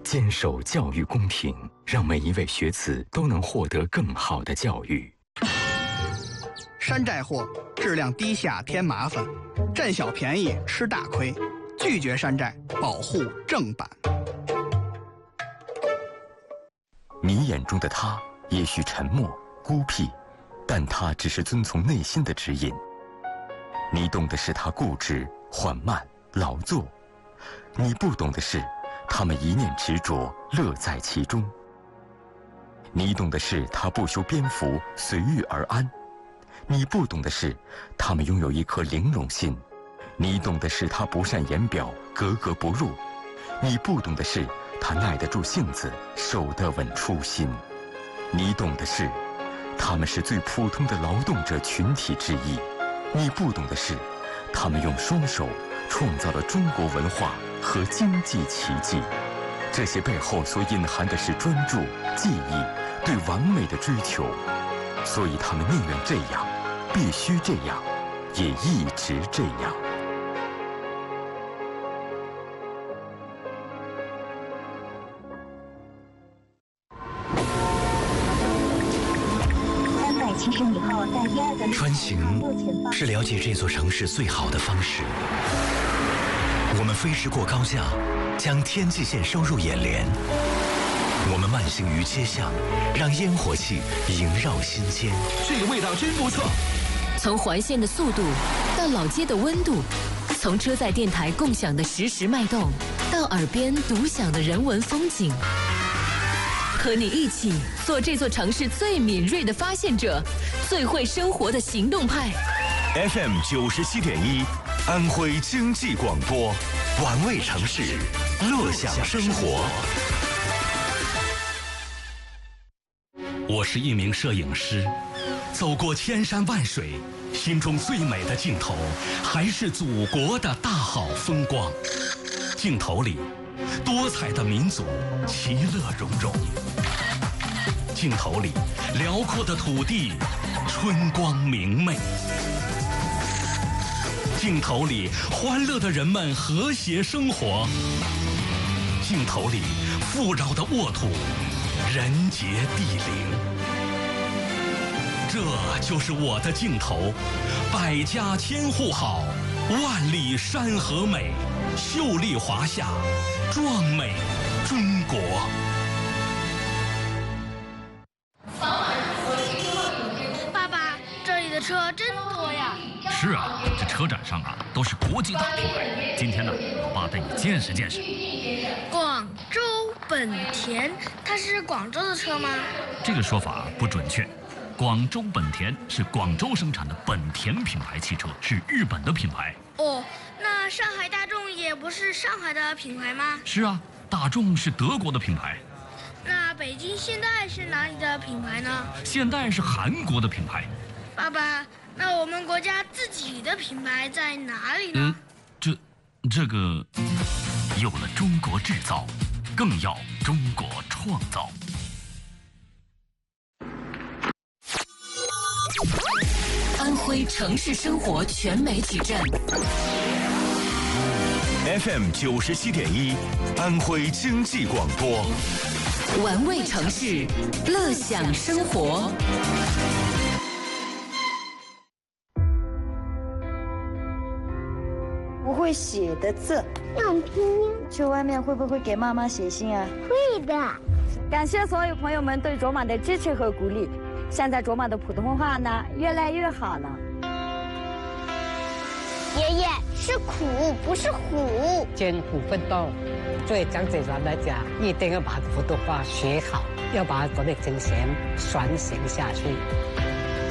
坚守教育公平，让每一位学子都能获得更好的教育。 山寨货，质量低下添麻烦，占小便宜吃大亏，拒绝山寨，保护正版。 你眼中的他也许沉默孤僻，但他只是遵从内心的指引。你懂的是他固执缓慢劳作，你不懂的是他们一念执着乐在其中。你懂的是他不修边幅随遇而安，你不懂的是他们拥有一颗玲珑心。你懂的是他不善言表格格不入，你不懂的是他耐得住性子守得稳初心。你懂的是他们是最普通的劳动者群体之一，你不懂的是他们用双手创造了中国文化和经济奇迹。这些背后所隐含的是专注技艺对完美的追求，所以他们宁愿这样，必须这样，也一直这样。 穿行是了解这座城市最好的方式。我们飞驰过高架，将天际线收入眼帘。我们慢行于街巷，让烟火气萦绕心间。 这个味道真不错。 从环线的速度到老街的温度，从车载电台共享的实时脉动，到耳边独享的人文风景。和你一起做这座城市最敏锐的发现者，最会生活的行动派。 FM 97.1，安徽经济广播，玩味城市，乐享生活。 我是一名摄影师，走过千山万水，心中最美的镜头还是祖国的大好风光。镜头里，多彩的民族其乐融融。镜头里，辽阔的土地春光明媚。镜头里，欢乐的人们和谐生活。镜头里，富饶的沃土人杰地灵。这就是我的镜头，百家千户好，万里山河美，秀丽华夏，壮美中国。 爸爸，这里的车真多呀！ 是啊，这车展上啊都是国际大品牌。今天呢，老爸带你见识见识。 广州本田，它是广州的车吗？ 这个说法不准确。广州本田是广州生产的本田品牌汽车，是日本的品牌。 哦，那上海大众也不是上海的品牌吗？ 是啊，大众是德国的品牌。 那北京现代是哪里的品牌呢？ 现代是韩国的品牌。 爸爸，那我们国家自己的品牌在哪里呢？ 这个，有了中国制造，更要中国创造。 安徽城市生活全媒体站 FM 97.1，安徽经济广播， 玩味城市，乐享生活。 不会写的字， 用拼音。 去外面会不会给妈妈写信啊？ 会的。 感谢所有朋友们对卓玛的支持和鼓励。现在卓玛的普通话呢，越来越好了。 爷爷，是苦不是虎。 艰苦奋斗，对讲解员来讲，一定要把普通话学好，要把国内精神传承下去。